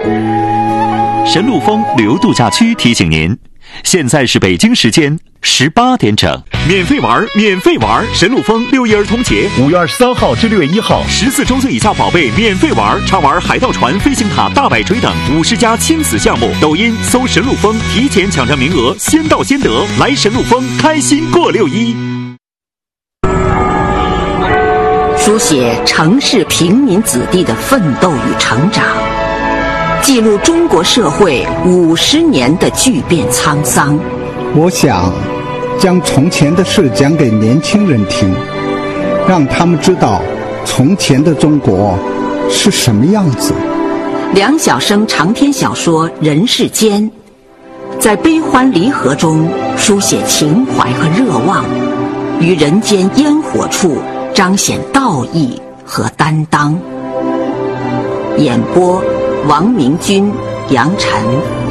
神鹿峰旅游度假区提醒您，现在是北京时间18点整，免费玩，免费玩！神鹿峰6一儿童节 5月23号至6月1号 ，14周岁以下宝贝免费玩，畅玩海盗船、飞行塔、大摆锤等50家亲子项目。抖音搜神鹿峰，提前抢占名额，先到先得。来神鹿峰，开心过6·1。 书写城市平民子弟的奋斗与成长，记录中国社会50年的巨变沧桑。 我想将从前的事讲给年轻人听，让他们知道从前的中国是什么样子。 梁晓声长篇小说《人世间》，在悲欢离合中书写情怀和热望，于人间烟火处彰显道义和担当。演播：王明君、杨晨。